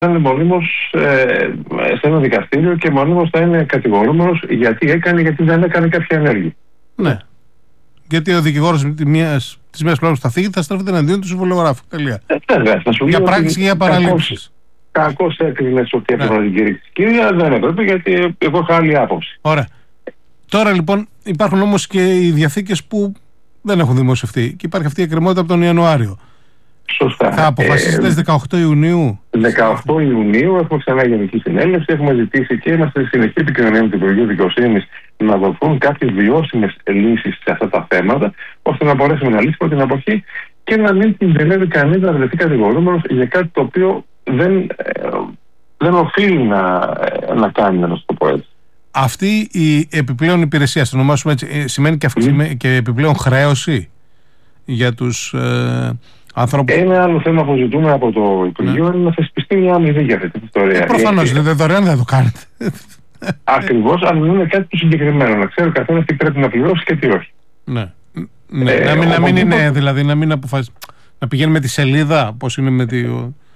είναι μονίμως σε ένα δικαστήριο και μονίμως θα είναι κατηγορούμενος γιατί δεν έκανε κάποια ενέργεια. Ναι. Γιατί ο δικηγόρος της μίας πλευράς που θα φύγει θα στραφεί εναντίον του συμβολογράφου. Τελεία. Για πράξεις και για παραλήψεις. Κακώς έκρινες ότι έπρεπε να την κηρύξεις. Κυρία, δεν έπρεπε, γιατί εγώ είχα άλλη άποψη. Ωραία. Τώρα λοιπόν υπάρχουν όμως και οι διαθήκες που δεν έχουν δημοσιευτεί και υπάρχει αυτή η εκκρεμότητα από τον Ιανουάριο. Σωστά. Θα αποφασίσετε στις 18 Ιουνίου. 18 Ιουνίου έχουμε ξανά γενική συνέλευση. Έχουμε ζητήσει και είμαστε στη συνεχή επικοινωνία με την Υπουργείο Δικαιοσύνης να δοθούν κάποιες βιώσιμες λύσεις σε αυτά τα θέματα, ώστε να μπορέσουμε να λύσουμε την αποχή και να μην κινδυνεύει κανείς να βρεθεί κατηγορούμενος για κάτι το οποίο δεν οφείλει να κάνει, να το πω έτσι. Αυτή η επιπλέον υπηρεσία, στο ονομάσουμε έτσι, σημαίνει και επιπλέον χρέωση για τους ανθρώπους. Ένα άλλο θέμα που ζητούμε από το Υπουργείο είναι να θεσπιστεί μια αμοιβή για αυτή την ιστορία. Προφανώς, δωρεάν δεν το κάνετε. Ακριβώς, αλλά είναι κάτι το συγκεκριμένο. Να ξέρει ο καθένας τι πρέπει να πληρώσει και τι όχι. Ναι. Να μην είναι, δηλαδή, να μην αποφασίσει. Να πηγαίνει με τη σελίδα, πώς είναι με τη.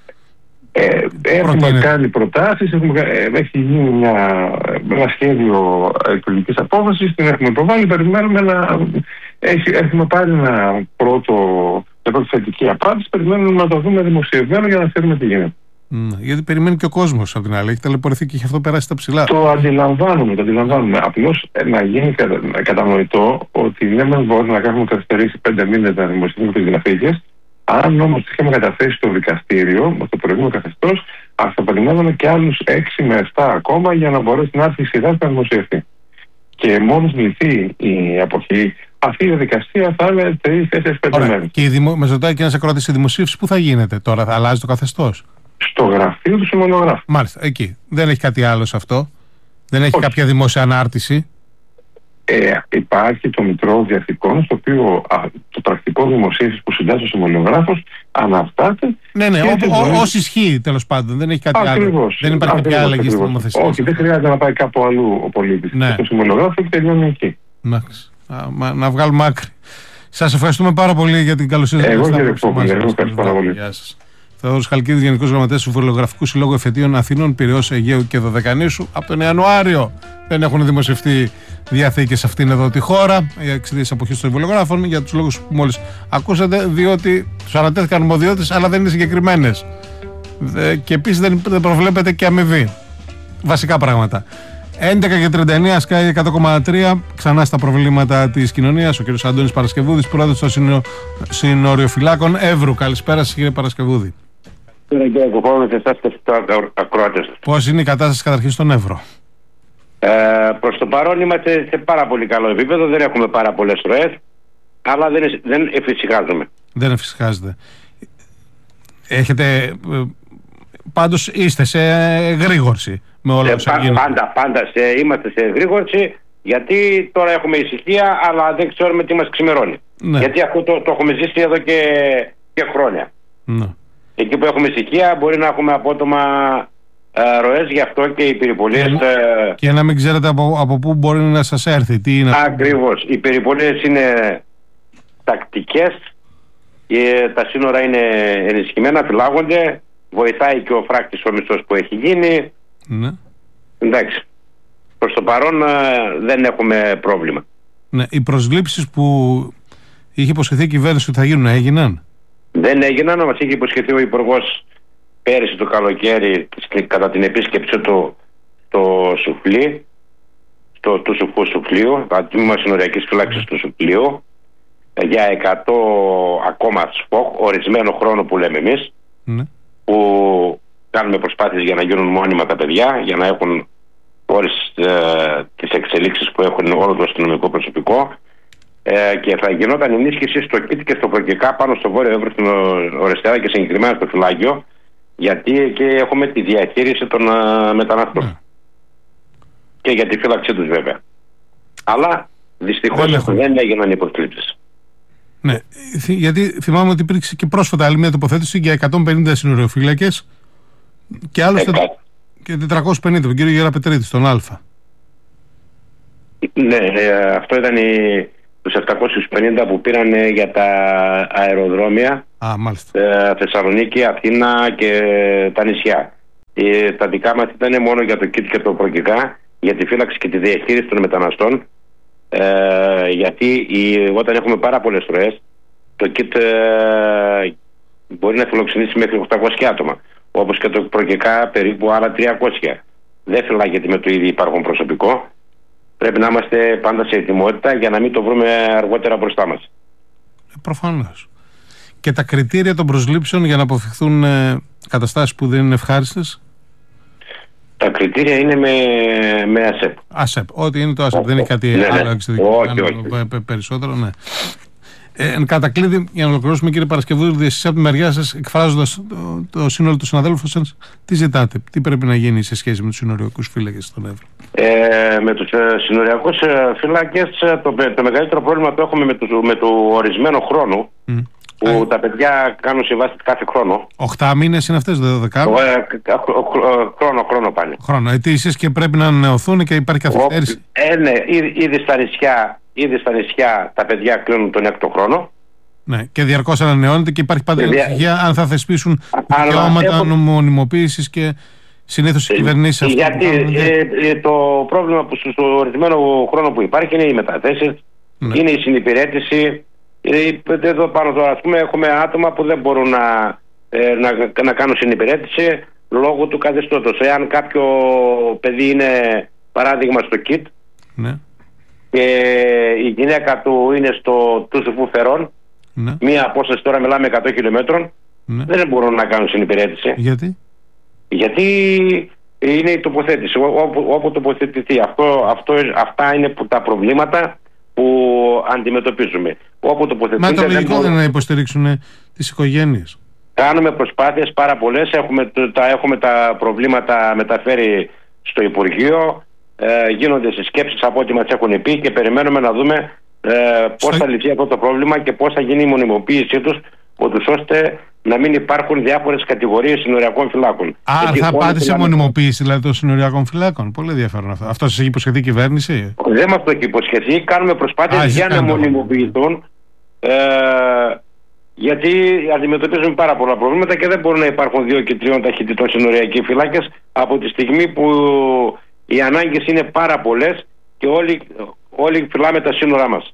Έχουμε κάνει προτάσεις, έχει γίνει ένα σχέδιο εκλογικής απόφασης, την έχουμε προβάλει, περιμένουμε έχουμε πάρει μια πρώτη θετική απάντηση, περιμένουμε να το δούμε δημοσιευμένο για να ξέρουμε τι γίνεται. Γιατί περιμένει και ο κόσμος από την άλλη, έχει ταλαιπωρηθεί και έχει αυτό περάσει στα ψηλά. Το αντιλαμβάνουμε. Απλώς να γίνει κατανοητό ότι ναι, μεν μπορεί να έχουμε καθυστερήσει 5 μήνες να δημοσιεύουμε τις διαθήκες. Αν όμως τις είχαμε καταθέσει στο δικαστήριο με το προηγούμενο καθεστώς, θα περιμέναμε και άλλους 6 με 7 ακόμα για να μπορέσει να έρθει η σειρά να δημοσιευτεί. Και μόλις λυθεί η αποχή, αυτή η διαδικασία θα είναι 3-4-5 μέρες. Και με ρωτάει και ένας ακροατής, η δημοσίευση πού θα γίνεται τώρα, θα αλλάζει το καθεστώς? Στο γραφείο του συμβολογράφου. Μάλιστα, εκεί. Δεν έχει κάτι άλλο σε αυτό? Δεν έχει κάποια δημόσια ανάρτηση? Υπάρχει το Μητρό Διαθηκών, στο οποίο το πρακτικό δημοσίευση που συντάσσει ο συμβολογράφος αναρτάται. Ναι, όσοι ισχύει τέλος πάντων. Δεν έχει κάτι άλλο. Δεν υπάρχει κάποια άλλαγη στην νομοθεσία. Όχι, δεν χρειάζεται να πάει κάπου αλλού ο πολίτης. Στο συμβολογράφο και τελειώνει εκεί. Να βγάλουμε άκρη. Σας ευχαριστούμε πάρα πολύ για την καλοσύνη σας. Εγώ ευχαριστώ πάρα πολύ. Γεια σας. Θεόδωρος Χαλκίδης, Γενικός Γραμματέας του Φορολογραφικού Συλλόγου Εφετείων Αθήνων, Πειραιώς, Αιγαίου και Δωδεκανήσου. Από τον Ιανουάριο δεν έχουν δημοσιευτεί διαθήκες σε αυτήν εδώ τη χώρα εξαιτίας αποχής των συμβολογράφων, για τους λόγους που μόλις ακούσατε, διότι τους ανατέθηκαν αρμοδιότητες αλλά δεν είναι συγκεκριμένες. Και επίσης δεν προβλέπεται και αμοιβή. Βασικά πράγματα. 11:39, Sky 100,3. Ξανά στα προβλήματα της κοινωνίας. Ο κ. Αντώνης Παρασκευούδης, πρόεδρος των συνοριοφυλάκων Εύρου. Καλησπέρα σας, κύριε Παρασκευούδη. Πώς είναι η κατάσταση καταρχήν στον Εύρο? Προς το παρόν είμαστε σε πάρα πολύ καλό επίπεδο. Δεν έχουμε πάρα πολλές ροές, αλλά δεν εφησυχάζουμε. Δεν εφησυχάζετε. Πάντως είστε σε γρήγορση με όλα όσα γίνονται. Πάντα είμαστε σε γρήγορση, γιατί τώρα έχουμε ησυχία, αλλά δεν ξέρουμε τι μας ξημερώνει. Ναι. Γιατί αυτό το έχουμε ζήσει εδώ και χρόνια. Ναι. Εκεί που έχουμε ησυχία μπορεί να έχουμε απότομα ροές, γι' αυτό και οι περιπολίες. Και να μην ξέρετε από πού μπορεί να σας έρθει. Τι είναι? Ακριβώς. Οι περιπολίες είναι τακτικές, τα σύνορα είναι ενισχυμένα, φυλάγονται. Βοηθάει και ο φράκτης ο μισθός που έχει γίνει. Ναι. Εντάξει. Προς το παρόν δεν έχουμε πρόβλημα. Ναι. Οι προσλήψεις που είχε υποσχεθεί η κυβέρνηση ότι θα γίνουν, έγιναν? Δεν έγιναν. Μας είχε υποσχεθεί ο Υπουργός πέρυσι το καλοκαίρι, κατά την επίσκεψη του στο Σουφλί, του Σουφού Σουφλίου, το τμήμα συνοριακής φυλάξης του Σουφλίου, για 100 ακόμα ΣΠΟΧ, ορισμένο χρόνο που λέμε εμείς. Ναι. Που κάνουμε προσπάθειες για να γίνουν μόνιμα τα παιδιά, για να έχουν όλες τις εξελίξεις που έχουν όλο το αστυνομικό προσωπικό, και θα γινόταν ενίσχυση στο ΚΙΤ και στο ΠΡΟΚΕΚΑ πάνω στο Βόρειο Εύρο, στην Ορεστιάδα και συγκεκριμένα στο φυλάκιο, γιατί εκεί έχουμε τη διαχείριση των μεταναστών και για τη φύλαξή τους βέβαια. Αλλά δυστυχώς δεν έγιναν οι προσλήψεις. Ναι, γιατί θυμάμαι ότι υπήρξε και πρόσφατα άλλη μια τοποθέτηση για 150 συνοριοφύλακες και άλλωστε και 450, τον κύριο Γεραπετρίτη, στον Α. Ναι, αυτό ήταν τους 750 που πήραν για τα αεροδρόμια, Θεσσαλονίκη, Αθήνα και τα νησιά. Τα δικά μας ήταν μόνο για το kit και το προκικά, για τη φύλαξη και τη διαχείριση των μεταναστών. Γιατί όταν έχουμε πάρα πολλές ροές, το kit μπορεί να φιλοξενήσει μέχρι 800 άτομα. Όπως και το προκικά περίπου άλλα 300. Δεν φυλάγεται με το ίδιο υπάρχον προσωπικό. Πρέπει να είμαστε πάντα σε ετοιμότητα για να μην το βρούμε αργότερα μπροστά μας. Προφανώς. Και τα κριτήρια των προσλήψεων για να αποφευχθούν καταστάσεις που δεν είναι ευχάριστες? Τα κριτήρια είναι με ΑΣΕΠ. ΑΣΕΠ. Ό,τι είναι το ΑΣΕΠ. Δεν είναι κάτι άλλο εξειδικευμένο περισσότερο. Ναι. Εν κατακλείδη, για να ολοκληρώσουμε, κύριε Παρασκευούδη, εσείς από τη μεριά σας, εκφράζοντας το σύνολο του συναδέλφου σας, τι ζητάτε, τι πρέπει να γίνει σε σχέση με τους συνοριακούς φύλακες στον Εύρο? Με τους συνοριακούς φύλακες, το μεγαλύτερο πρόβλημα το έχουμε με το ορισμένο χρόνο, που τα παιδιά κάνουν συμβάσεις κάθε χρόνο. 8 μήνες είναι αυτές, 12? Χρόνο πάνε. Χρόνο, αιτήσεις, και πρέπει να ανανεωθούν και υπάρχει καθυστέρηση. Ναι, ήδη στα νησιά τα παιδιά κλείνουν τον 6ο χρόνο. Ναι, και διαρκώς ανανεώνεται και υπάρχει πάντα ανησυχία αν θα θεσπίσουν δικαιώματα νομιμοποίησης και συνήθως οι κυβερνήσεις αυτό. Γιατί το πρόβλημα που στο ορισμένο χρόνο που υπάρχει είναι οι μεταθέσεις, είναι η συνυπηρέτηση. Εδώ πάνω τώρα, ας πούμε, έχουμε άτομα που δεν μπορούν να κάνουν συνυπηρέτηση λόγω του καθεστώτος. Εάν κάποιο παιδί είναι, παράδειγμα, στο ΚΙΤ, ναι, και η γυναίκα του είναι στο Τούσουφου Φερών, ναι, μία απόσταση, τώρα μιλάμε 100 χιλιόμετρων, ναι, δεν μπορούν να κάνουν συνυπηρέτηση. Γιατί είναι η τοποθέτηση, όπου τοποθετηθεί. Αυτά είναι τα προβλήματα που αντιμετωπίζουμε. Μα το λογικό δεν είναι να υποστηρίξουν τις οικογένειες. Κάνουμε προσπάθειες πάρα πολλές. Έχουμε τα προβλήματα μεταφέρει στο Υπουργείο. Γίνονται συσκέψεις από ό,τι μας έχουν πει και περιμένουμε να δούμε πώς θα λυθεί αυτό το πρόβλημα και πώς θα γίνει η μονιμοποίησή τους, ώστε να μην υπάρχουν διάφορες κατηγορίες συνοριακών φυλάκων. Θα πάτε σε μονιμοποίηση δηλαδή των συνοριακών φυλάκων? Πολύ ενδιαφέρον αυτό. Αυτό σας έχει υποσχεθεί η κυβέρνηση? Δεν μας το έχει υποσχεθεί. Κάνουμε προσπάθειες για να μονιμοποιηθούν. Γιατί αντιμετωπίζουμε πάρα πολλά προβλήματα και δεν μπορούν να υπάρχουν 2 και 3 ταχυτητών συνοριακοί φυλάκες από τη στιγμή που οι ανάγκες είναι πάρα πολλές και όλοι φυλάμε τα σύνορά μας.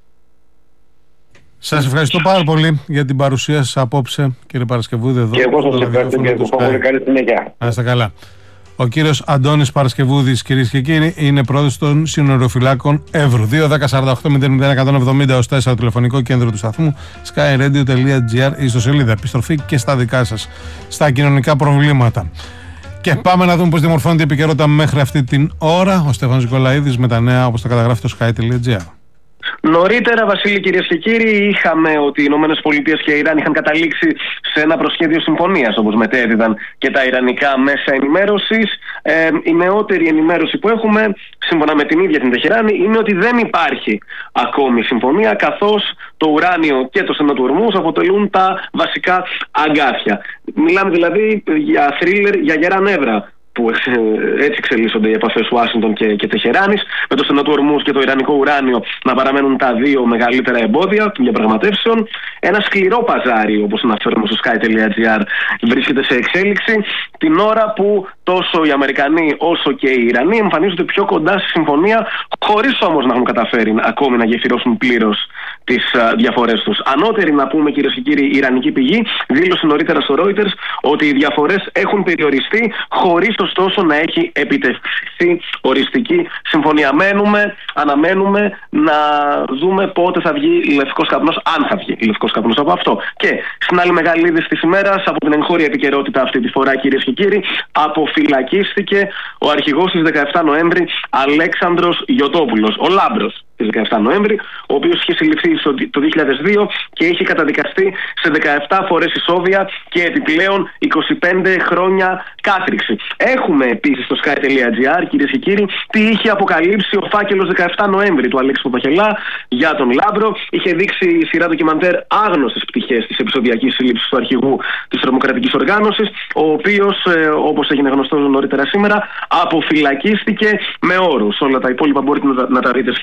Σας ευχαριστώ πάρα πολύ για την παρουσία σας απόψε, κύριε Παρασκευούδη, εδώ. Και εγώ σας ευχαριστώ και πολύ καλή συνέχεια. Να είστε καλά. Ο κύριος Αντώνης Παρασκευούδης, κυρίες και κύριοι, είναι πρόεδρος των συνοριοφυλάκων Εύρου. 2-10-48-00-170 ως 4 τηλεφωνικό κέντρο του σταθμού, skyradio.gr, ιστοσελίδα. Επιστροφή και στα δικά σας, στα κοινωνικά προβλήματα. Και πάμε να δούμε πώς διαμορφώνεται η επικαιρότητα μέχρι αυτή την ώρα. Ο Στέφανος Νικολαίδης με τα νέα όπως τα καταγράφει το sky.gr. Νωρίτερα, Βασίλη, κυρίες και κύριοι, είχαμε ότι οι ΗΠΑ και η Ιράν είχαν καταλήξει σε ένα προσχέδιο συμφωνίας, όπως μετέδιδαν και τα ιρανικά μέσα ενημέρωσης. Η νεότερη ενημέρωση που έχουμε, σύμφωνα με την ίδια την Τεχεράνη, είναι ότι δεν υπάρχει ακόμη συμφωνία, καθώς το ουράνιο και το στενό του Ορμούζ αποτελούν τα βασικά αγκάθια. Μιλάμε δηλαδή για θρίλερ, για γερά νεύρα, που έτσι εξελίσσονται οι επαφές Ουάσιγκτον και Τεχεράνης, με το στενό του Ορμούζ και το ιρανικό ουράνιο να παραμένουν τα 2 μεγαλύτερα εμπόδια των διαπραγματεύσεων. Ένα σκληρό παζάρι, όπως αναφέρουμε στο sky.gr, βρίσκεται σε εξέλιξη την ώρα που τόσο οι Αμερικανοί όσο και οι Ιρανοί εμφανίζονται πιο κοντά στη συμφωνία, χωρίς όμως να έχουν καταφέρει ακόμη να γεφυρώσουν πλήρως τις διαφορές τους. Ανώτερη, να πούμε, κυρίες και κύριοι, η ιρανική πηγή δήλωσε νωρίτερα στο Reuters ότι οι διαφορές έχουν περιοριστεί, χωρίς ωστόσο να έχει επιτευχθεί οριστική συμφωνία. Αναμένουμε να δούμε πότε θα βγει λευκός καπνός, αν θα βγει λευκός καπνός από αυτό. Και στην άλλη μεγάλη είδηση της ημέρας, από την εγχώρια επικαιρότητα αυτή τη φορά, κυρίες και κύριοι, αποφυλακίστηκε ο αρχηγός της 17 Νοέμβρη, Αλέξανδρος Γιωτόπουλος, ο Λάμπρος της 17 Νοέμβρη, ο οποίος είχε συλληφθεί το 2002 και είχε καταδικαστεί σε 17 φορές ισόβια και επιπλέον 25 χρόνια κάθριξη. Έχουμε επίσης στο sky.gr, κυρίες και κύριοι, τι είχε αποκαλύψει ο φάκελος 17 Νοέμβρη του Αλέξη Παπαχελά για τον Λάμπρο. Είχε δείξει η σειρά ντοκιμαντέρ άγνωστες πτυχές της επεισοδιακής σύλληψης του αρχηγού της τρομοκρατικής οργάνωσης, ο οποίος, όπως έγινε γνωστό νωρίτερα σήμερα, αποφυλακίστηκε με όρους. Όλα τα υπόλοιπα μπορείτε να τα δείτε σχετικά με το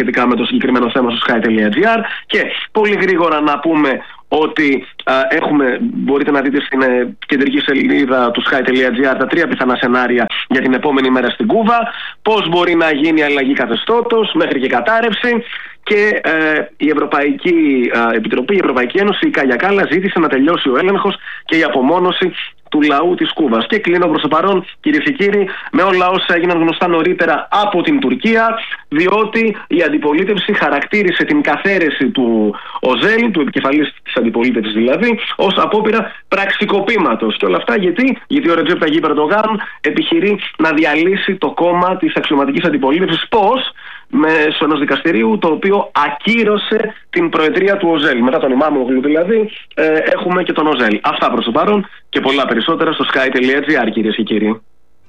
συγκεκριμένο θέμα στο sky.gr. Και πολύ γρήγορα να πούμε ότι μπορείτε να δείτε στην κεντρική σελίδα του sky.gr τα 3 πιθανά σενάρια για την επόμενη μέρα στην Κούβα, πώς μπορεί να γίνει αλλαγή καθεστώτος μέχρι και κατάρρευση. Και η Ευρωπαϊκή Επιτροπή, η Ευρωπαϊκή Ένωση, η Κάγια Κάλλας, ζήτησε να τελειώσει ο έλεγχος και η απομόνωση του λαού της Κούβας. Και κλείνω προς το παρόν, κυρίες και κύριοι, με όλα όσα έγιναν γνωστά νωρίτερα από την Τουρκία, διότι η αντιπολίτευση χαρακτήρισε την καθαίρεση του Οζέλ, του επικεφαλής της αντιπολίτευσης δηλαδή, ως απόπειρα πραξικοπήματος. Και όλα αυτά γιατί ο Ρετζέπ Ταγιπ Ερντογάν επιχειρεί να διαλύσει το κόμμα της αξιωματικής αντιπολίτευσης. Πώς? Μέσω ενός δικαστηρίου το οποίο ακύρωσε την προεδρία του Οζέλ. Μετά τον Ιμάμογλου δηλαδή έχουμε και τον Οζέλ. Αυτά προς το παρόν και πολλά περισσότερα στο sky.gr, κυρίες και κύριοι.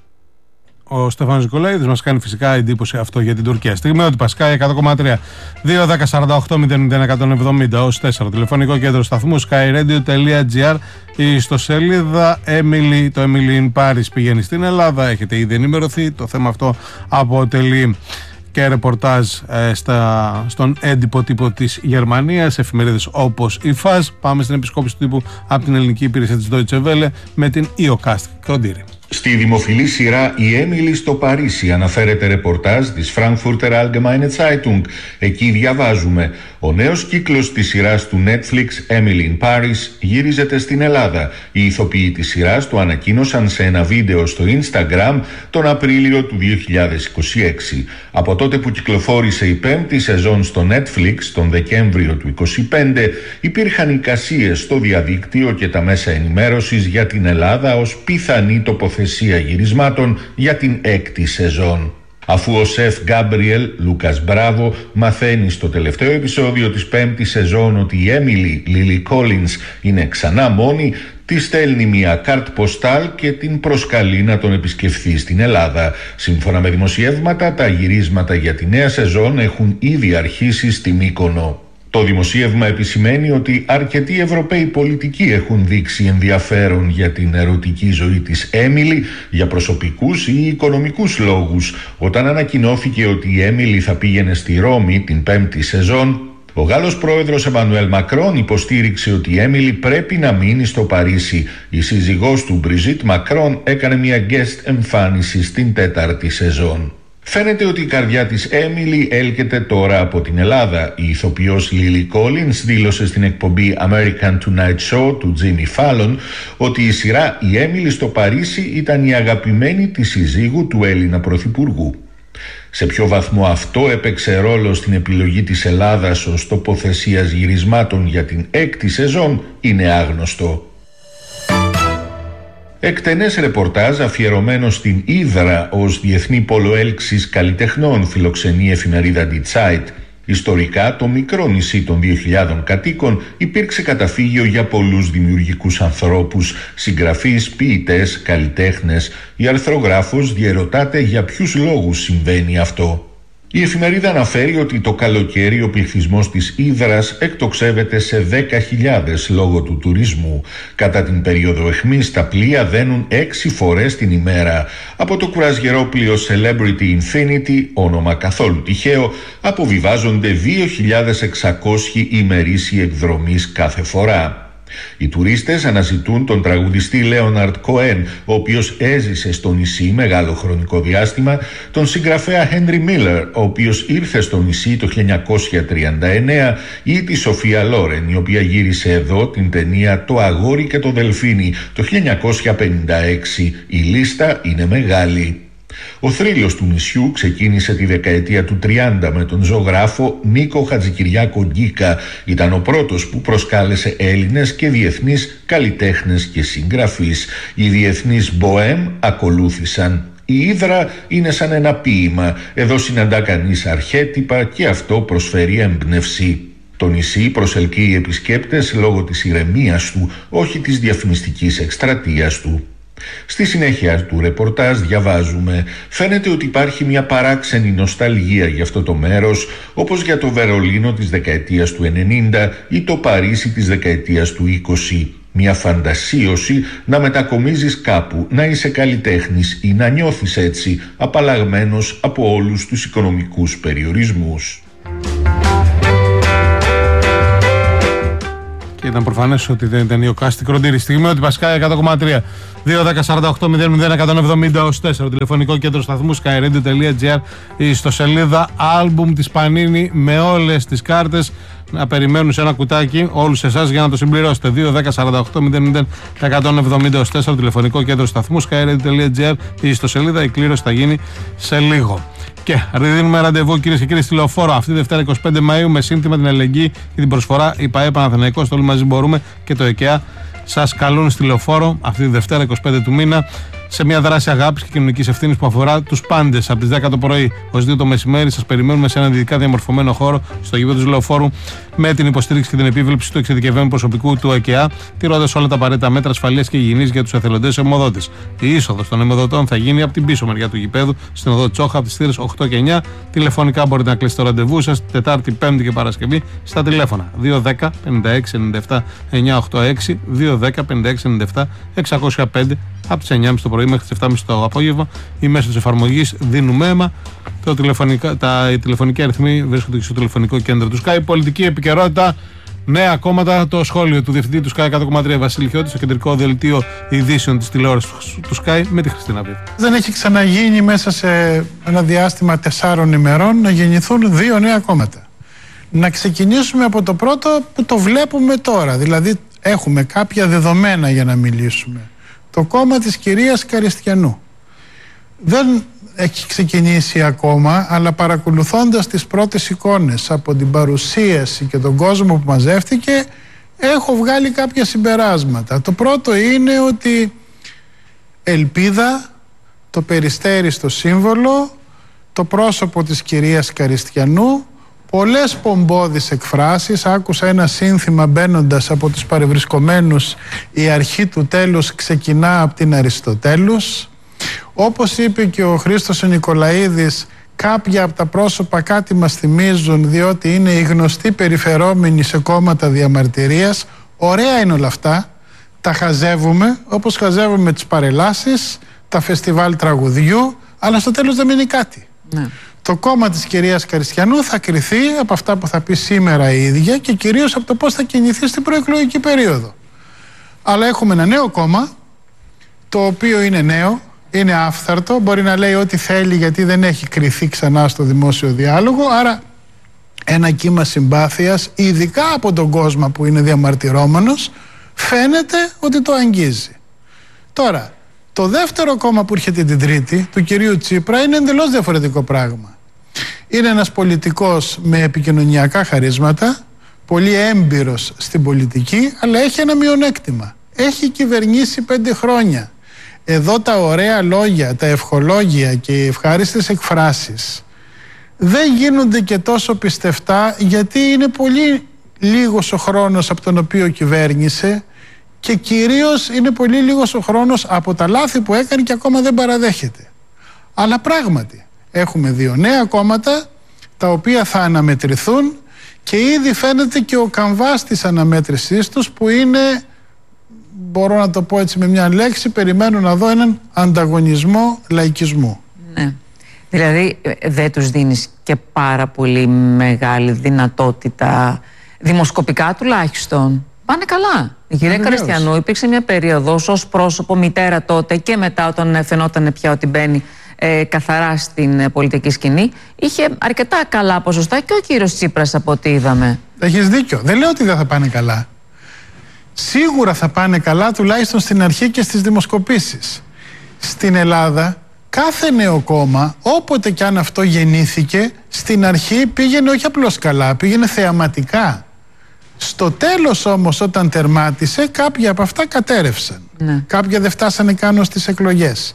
Ο Στέφανος Νικολαίδης μας κάνει φυσικά εντύπωση αυτό για την Τουρκία. Στιγμιότυπα Sky 100,3 2-10-48-0-170 ως 4. Τηλεφωνικό κέντρο σταθμού skyradio.gr. Η ιστοσελίδα το Emily in Paris πηγαίνει στην Ελλάδα. Έχετε ήδη ενημερωθεί. Το θέμα αυτό αποτελεί και ρεπορτάζ στον έντυπο τύπο της Γερμανίας, εφημερίδες όπως η FAZ. Πάμε στην επισκόπηση του τύπου από την ελληνική υπηρεσία της Deutsche Welle με την Ιοκάστ Κροντήρη. Στη δημοφιλή σειρά «Η Έμιλι στο Παρίσι» αναφέρεται ρεπορτάζ της Frankfurter Allgemeine Zeitung. Εκεί διαβάζουμε: ο νέος κύκλος της σειράς του Netflix «Emily in Paris» γύριζεται στην Ελλάδα. Οι ηθοποιοί της σειράς το ανακοίνωσαν σε ένα βίντεο στο Instagram τον Απρίλιο του 2026. Από τότε που κυκλοφόρησε η 5η σεζόν στο Netflix τον Δεκέμβριο του 2025, υπήρχαν εικασίες στο διαδίκτυο και τα μέσα ενημέρωσης για την Ελλάδα ως πιθανή τοποθεσία γυρισμάτων για την 6η σεζόν. Αφού ο σεφ Γκάμπριελ Λούκας Μπράβο μαθαίνει στο τελευταίο επεισόδιο της 5ης σεζόν ότι η Έμιλι Λίλι Κόλινς είναι ξανά μόνη, της στέλνει μια κάρτ ποστάλ και την προσκαλεί να τον επισκεφθεί στην Ελλάδα. Σύμφωνα με δημοσιεύματα, τα γυρίσματα για τη νέα σεζόν έχουν ήδη αρχίσει στη Μύκονο. Το δημοσίευμα επισημαίνει ότι αρκετοί Ευρωπαίοι πολιτικοί έχουν δείξει ενδιαφέρον για την ερωτική ζωή της Έμιλι για προσωπικούς ή οικονομικούς λόγους. Όταν ανακοινώθηκε ότι η Έμιλι θα πήγαινε στη Ρώμη την 5η σεζόν, ο Γάλλος πρόεδρος Εμμανουέλ Μακρόν υποστήριξε ότι η Έμιλι πρέπει να μείνει στο Παρίσι. Η σύζυγός του Μπριζίτ Μακρόν έκανε μια guest εμφάνιση στην 4η σεζόν. Φαίνεται ότι η καρδιά της Έμιλι έλκεται τώρα από την Ελλάδα. Η ηθοποιός Λίλι Κόλινς δήλωσε στην εκπομπή American Tonight Show του Jimmy Fallon ότι η σειρά «Η Έμιλι στο Παρίσι» ήταν η αγαπημένη της συζύγου του Έλληνα Πρωθυπουργού. Σε ποιο βαθμό αυτό έπαιξε ρόλο στην επιλογή της Ελλάδας ως τοποθεσίας γυρισμάτων για την 6η σεζόν είναι άγνωστο. Εκτενές ρεπορτάζ αφιερωμένο στην Ύδρα ως διεθνή πόλο έλξης καλλιτεχνών φιλοξενεί η εφημερίδα Die Zeit. Ιστορικά, το μικρό νησί των 2.000 κατοίκων υπήρξε καταφύγιο για πολλούς δημιουργικούς ανθρώπους, συγγραφείς, ποιητές, καλλιτέχνες. Η αρθρογράφος διερωτάται για ποιους λόγους συμβαίνει αυτό. Η εφημερίδα αναφέρει ότι το καλοκαίρι ο πληθυσμός της Ύδρας εκτοξεύεται σε 10.000 λόγω του τουρισμού. Κατά την περίοδο αιχμής τα πλοία δένουν 6 φορές την ημέρα. Από το κουρασγερόπλοιο Celebrity Infinity, όνομα καθόλου τυχαίο, αποβιβάζονται 2.600 ημερήσιοι εκδρομείς κάθε φορά. Οι τουρίστες αναζητούν τον τραγουδιστή Λέοναρντ Κοέν, ο οποίος έζησε στο νησί μεγάλο χρονικό διάστημα, τον συγγραφέα Χένρι Μίλλερ, ο οποίος ήρθε στο νησί το 1939, ή τη Σοφία Λόρεν, η οποία γύρισε εδώ την ταινία «Το αγόρι και το δελφίνι» το 1956. Η λίστα είναι μεγάλη. Ο θρύλος του νησιού ξεκίνησε τη δεκαετία του 30 με τον ζωγράφο Νίκο Χατζικυριάκο Γκίκα. Ήταν ο πρώτος που προσκάλεσε Έλληνες και διεθνείς καλλιτέχνες και συγγραφείς. Οι διεθνείς μποέμ ακολούθησαν. Η Ύδρα είναι σαν ένα ποίημα. Εδώ συναντά κανείς αρχέτυπα και αυτό προσφέρει έμπνευση. Το νησί προσελκύει επισκέπτες λόγω της ηρεμίας του, όχι της διαφημιστικής εκστρατείας του. Στη συνέχεια του ρεπορτάζ διαβάζουμε: φαίνεται ότι υπάρχει μια παράξενη νοσταλγία για αυτό το μέρος, όπως για το Βερολίνο της δεκαετίας του 90 ή το Παρίσι της δεκαετίας του 20. Μια φαντασίωση να μετακομίζεις κάπου, να είσαι καλλιτέχνης ή να νιώθεις έτσι, απαλλαγμένος από όλους τους οικονομικούς περιορισμούς. Και ήταν προφανές ότι δεν ήταν η ΟΚΑΣ κροντήρη. Στιγμή ότι Πασκάι 100,3. 2-10-48-0-0-170-4. Τηλεφωνικό κέντρο σταθμού skyradio.gr. Η ιστοσελίδα album της Πανίνη με όλες τις κάρτες να περιμένουν σε ένα κουτάκι όλους εσάς για να το συμπληρώσετε. 2-10-48-0-0-170-4. Τηλεφωνικό κέντρο σταθμού skyradio.gr. Η ιστοσελίδα, η κλήρωση θα γίνει σε λίγο. Και δίνουμε ραντεβού, κυρίες και κύριοι, στη Λεωφόρο αυτή τη Δευτέρα 25 Μαΐου με σύνθημα την αλληλεγγύη και την προσφορά η ΠΑΕ Παναθηναϊκός. Όλοι μαζί μπορούμε και το ΕΚΕΑ σας καλούν στη Λεωφόρο αυτή τη Δευτέρα 25 του μήνα σε μια δράση αγάπης και κοινωνικής ευθύνης που αφορά τους πάντες. Από τις 10 το πρωί ως 2 το μεσημέρι σας περιμένουμε σε έναν ειδικά διαμορφωμένο χώρο στο γήπεδο της Λεωφόρου με την υποστήριξη και την επίβλεψη του εξειδικευμένου προσωπικού του ΕΚΕΑ, τηρώντας όλα τα απαραίτητα μέτρα ασφαλείας και υγιεινής για τους εθελοντές αιμοδότες. Η είσοδος των αιμοδοτών θα γίνει από την πίσω μεριά του γηπέδου, στην οδό Τσόχα, από τις θύρες 8 και 9. Τηλεφωνικά μπορείτε να κλείσετε το ραντεβού σας Τετάρτη, Πέμπτη και Παρασκευή στα τηλέφωνα 210 56 97 986, 210 56 97 605 από τις 9.30 το πρωί μέχρι τις 7.30 το απόγευμα ή μέσω της εφαρμογής Δίνουμε Αίμα. Οι τηλεφωνικοί αριθμοί βρίσκονται και στο τηλεφωνικό κέντρο του Sky. Πολιτική επικαιρότητα, νέα κόμματα, το σχόλιο του διευθυντή του Sky 100,3 Βασίλη Χιώτη στο κεντρικό δελτίο ειδήσεων της τηλεόρασης του Sky με τη Χριστίνα Βίδη. Δεν έχει ξαναγίνει μέσα σε ένα διάστημα 4 ημερών να γεννηθούν 2 νέα κόμματα. Να ξεκινήσουμε από το πρώτο που το βλέπουμε τώρα, δηλαδή έχουμε κάποια δεδομένα για να μιλήσουμε. Το κόμμα της κυρίας Καριστιανού δεν έχει ξεκινήσει ακόμα, αλλά παρακολουθώντας τις πρώτες εικόνες από την παρουσίαση και τον κόσμο που μαζεύτηκε, έχω βγάλει κάποια συμπεράσματα. Το πρώτο είναι ότι ελπίδα, το περιστέρι στο σύμβολο, το πρόσωπο της κυρίας Καριστιανού, πολλές πομπώδεις εκφράσεις. Άκουσα ένα σύνθημα μπαίνοντας από τους παρευρισκομένους, η αρχή του τέλους ξεκινά από την Αριστοτέλους. Όπως είπε και ο Χρήστος ο Νικολαίδης, κάποια από τα πρόσωπα κάτι μας θυμίζουν, διότι είναι οι γνωστοί περιφερόμενοι σε κόμματα διαμαρτυρίας. Ωραία είναι όλα αυτά, τα χαζεύουμε όπως χαζεύουμε τις παρελάσεις, τα φεστιβάλ τραγουδιού, αλλά στο τέλος δεν μείνει κάτι. Ναι. Το κόμμα της κυρίας Καριστιανού θα κριθεί από αυτά που θα πει σήμερα η ίδια και κυρίως από το πώς θα κινηθεί στην προεκλογική περίοδο. Αλλά έχουμε ένα νέο κόμμα, το οποίο είναι νέο, είναι άφθαρτο, μπορεί να λέει ό,τι θέλει γιατί δεν έχει κριθεί ξανά στο δημόσιο διάλογο, άρα ένα κύμα συμπάθειας, ειδικά από τον κόσμο που είναι διαμαρτυρόμενος, φαίνεται ότι το αγγίζει. Τώρα, το δεύτερο κόμμα που έρχεται την Τρίτη, του κυρίου Τσίπρα, είναι εντελώς διαφορετικό πράγμα. Είναι ένας πολιτικός με επικοινωνιακά χαρίσματα, πολύ έμπειρος στην πολιτική, αλλά έχει ένα μειονέκτημα. Έχει κυβερνήσει 5 χρόνια. Εδώ τα ωραία λόγια, τα ευχολόγια και οι ευχάριστες εκφράσεις δεν γίνονται και τόσο πιστευτά, γιατί είναι πολύ λίγος ο χρόνος από τον οποίο κυβέρνησε και κυρίως είναι πολύ λίγος ο χρόνος από τα λάθη που έκανε και ακόμα δεν παραδέχεται. Αλλά πράγματι έχουμε 2 νέα κόμματα τα οποία θα αναμετρηθούν και ήδη φαίνεται και ο καμβάς της αναμέτρησής τους, που είναι, μπορώ να το πω έτσι με μια λέξη, περιμένω να δω έναν ανταγωνισμό λαϊκισμού. Ναι. Δηλαδή δεν τους δίνεις και πάρα πολύ μεγάλη δυνατότητα, δημοσκοπικά τουλάχιστον? Πάνε καλά. Η κυρία Καριστιανού υπήρξε μια περίοδος ως πρόσωπο, μητέρα τότε και μετά, όταν φαινόταν πια ότι μπαίνει καθαρά στην πολιτική σκηνή, είχε αρκετά καλά ποσοστά, και ο κύριος Τσίπρας από ό,τι είδαμε. Έχεις δίκιο. Δεν λέω ότι δεν θα πάνε καλά. Σίγουρα θα πάνε καλά, τουλάχιστον στην αρχή και στις δημοσκοπήσεις. Στην Ελλάδα κάθε νέο κόμμα, όποτε κι αν αυτό γεννήθηκε, στην αρχή πήγαινε όχι απλώς καλά, πήγαινε θεαματικά. Στο τέλος όμως, όταν τερμάτισε, κάποια από αυτά κατέρευσαν. Ναι. Κάποια δεν φτάσανε καν στις εκλογές.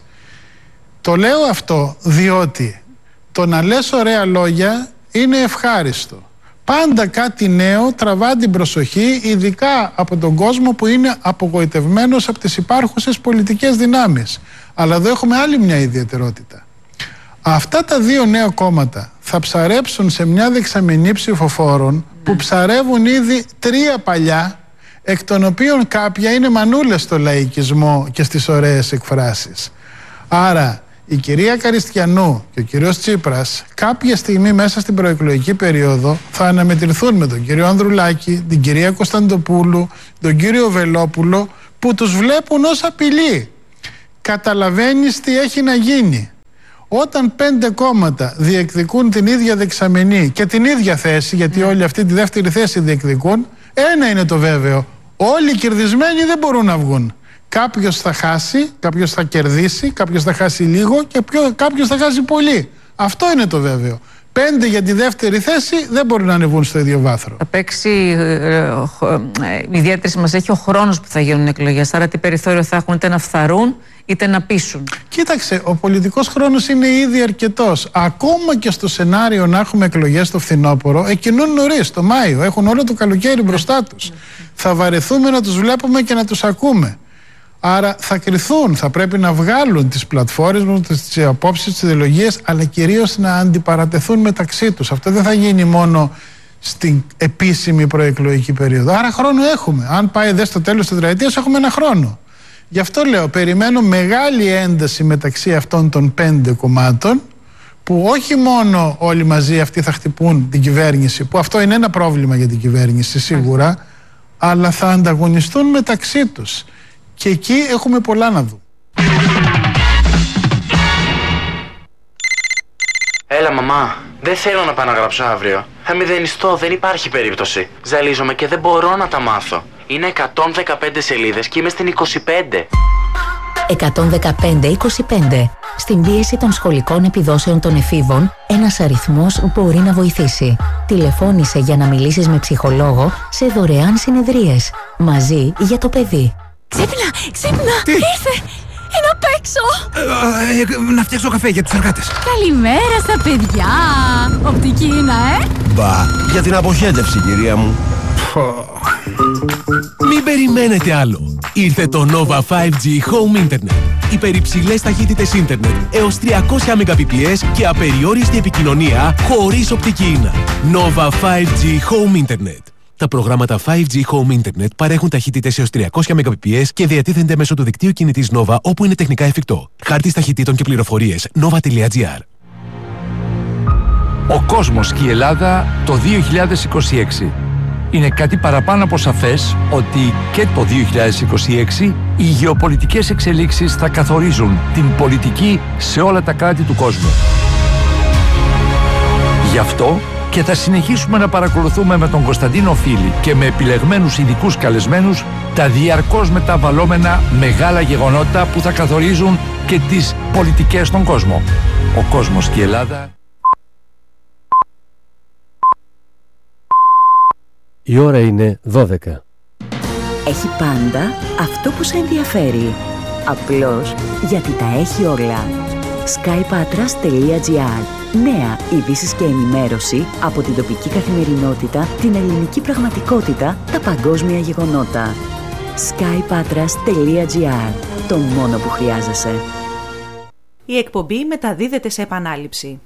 Το λέω αυτό διότι το να λες ωραία λόγια είναι ευχάριστο. Πάντα κάτι νέο τραβά την προσοχή, ειδικά από τον κόσμο που είναι απογοητευμένος από τις υπάρχουσες πολιτικές δυνάμεις. Αλλά εδώ έχουμε άλλη μια ιδιαιτερότητα. Αυτά τα 2 νέα κόμματα θα ψαρέψουν σε μια δεξαμενή ψηφοφόρων που ψαρεύουν ήδη 3 παλιά, εκ των οποίων κάποια είναι μανούλες στο λαϊκισμό και στις ωραίες εκφράσεις. Άρα η κυρία Καριστιανού και ο κύριος Τσίπρας κάποια στιγμή μέσα στην προεκλογική περίοδο θα αναμετρηθούν με τον κύριο Ανδρουλάκη, την κυρία Κωνσταντοπούλου, τον κύριο Βελόπουλο, που τους βλέπουν ως απειλή. Καταλαβαίνεις τι έχει να γίνει? Όταν 5 κόμματα διεκδικούν την ίδια δεξαμενή και την ίδια θέση, γιατί όλοι αυτή τη δεύτερη θέση διεκδικούν, ένα είναι το βέβαιο: όλοι οι κερδισμένοι δεν μπορούν να βγουν. Κάποιος θα χάσει, κάποιος θα κερδίσει, κάποιος θα χάσει λίγο και κάποιος θα χάσει πολύ. Αυτό είναι το βέβαιο. 5 για τη δεύτερη θέση δεν μπορούν να ανεβούν στο ίδιο βάθρο. Θα παίξει ιδιαίτερη σημασία έχει ο χρόνος που θα γίνουν εκλογές. Άρα τι περιθώριο θα έχουν, είτε να φθαρούν είτε να πείσουν. Κοίταξε, ο πολιτικός χρόνος είναι ήδη αρκετός. Ακόμα και στο σενάριο να έχουμε εκλογές το φθινόπωρο, εκκινούν νωρίς, το Μάιο. Έχουν όλο το καλοκαίρι μπροστά τους. Θα βαρεθούμε να τους βλέπουμε και να τους ακούμε. Άρα θα κριθούν, θα πρέπει να βγάλουν τις πλατφόρμες, τις απόψεις, τις ιδεολογίες, αλλά κυρίως να αντιπαρατεθούν μεταξύ τους. Αυτό δεν θα γίνει μόνο στην επίσημη προεκλογική περίοδο. Άρα χρόνο έχουμε. Αν πάει δε στο τέλος της τετραετίας, έχουμε ένα χρόνο. Γι' αυτό λέω, περιμένω μεγάλη ένταση μεταξύ αυτών των 5 κομμάτων, που όχι μόνο όλοι μαζί αυτοί θα χτυπούν την κυβέρνηση, που αυτό είναι ένα πρόβλημα για την κυβέρνηση σίγουρα, αλλά θα ανταγωνιστούν μεταξύ τους. Και εκεί έχουμε πολλά να δούμε. Έλα μαμά, δεν θέλω να πάω να γράψω αύριο. Θα μηδενιστώ, δεν υπάρχει περίπτωση. Ζαλίζομαι και δεν μπορώ να τα μάθω. Είναι 115 σελίδες και είμαι στην 25. 115-25. Στην πίεση των σχολικών επιδόσεων των εφήβων, ένας αριθμός μπορεί να βοηθήσει. Τηλεφώνησε για να μιλήσεις με ψυχολόγο σε δωρεάν συνεδρίες. Μαζί για το παιδί. Ξύπνα, ξύπνα! Τι? Ήρθε! Είναι απ' έξω! Να φτιάξω καφέ για τους εργάτες. Καλημέρα στα παιδιά! Οπτική είναι, Μπα, για την αποχέτευση, κυρία μου. Μην περιμένετε άλλο. Ήρθε το Nova 5G Home Internet. Υπερυψηλές ταχύτητες ίντερνετ έως 300 Mbps και απεριόριστη επικοινωνία χωρίς οπτική ίνα. Nova 5G Home Internet. Τα προγράμματα 5G Home Internet παρέχουν ταχύτητες έως 300 Mbps και διατίθενται μέσω του δικτύου κινητής Nova όπου είναι τεχνικά εφικτό. Χάρτης ταχυτήτων και πληροφορίες nova.gr. Ο κόσμος και η Ελλάδα το 2026. Είναι κάτι παραπάνω από σαφές ότι και το 2026 οι γεωπολιτικές εξελίξεις θα καθορίζουν την πολιτική σε όλα τα κράτη του κόσμου. Γι' αυτό και θα συνεχίσουμε να παρακολουθούμε με τον Κωνσταντίνο Φίλη και με επιλεγμένους ειδικούς καλεσμένους τα διαρκώς μεταβαλλόμενα μεγάλα γεγονότα που θα καθορίζουν και τις πολιτικές στον κόσμο. Ο κόσμος και η Ελλάδα. Η ώρα είναι 12. Έχει πάντα αυτό που σε ενδιαφέρει. Απλώς γιατί τα έχει όλα. skypatras.gr. Νέα ειδήσεις και ενημέρωση από την τοπική καθημερινότητα, την ελληνική πραγματικότητα, τα παγκόσμια γεγονότα. skypatras.gr. Το μόνο που χρειάζεσαι. Η εκπομπή μεταδίδεται σε επανάληψη.